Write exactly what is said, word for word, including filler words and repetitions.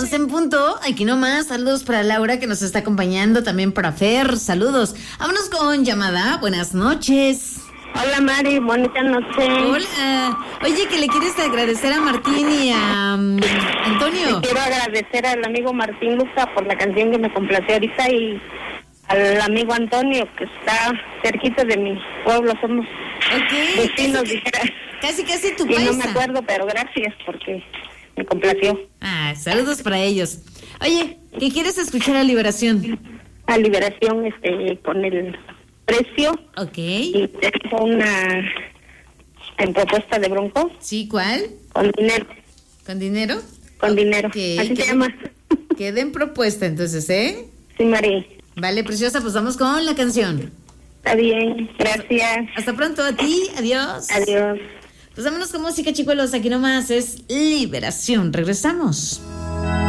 once en punto, aquí nomás, saludos para Laura que nos está acompañando, también para Fer, saludos. Vámonos con llamada, buenas noches. Hola Mari, bonita noche. Hola, oye, que le quieres agradecer a Martín y a um, Antonio. Le quiero agradecer al amigo Martín Luca por la canción que me complació ahorita y al amigo Antonio que está cerquita de mi pueblo, somos okay, vecinos, casi, dijera. Casi, casi tu y paisa. no me acuerdo, pero gracias porque me complació. Ah, saludos para ellos. Oye, ¿qué quieres escuchar a Liberación? A Liberación, este, con el precio. Ok. Y tengo una en propuesta de Bronco. Sí, ¿cuál? Con dinero. ¿Con dinero? Con okay. dinero. Así que, se llama. Queden propuesta entonces, ¿eh? Sí, Mari. Vale, preciosa, pues vamos con la canción. Está bien, gracias. Hasta pronto a ti, adiós. Adiós. Pues vámonos con música, chicuelos, aquí nomás es Liberación, regresamos.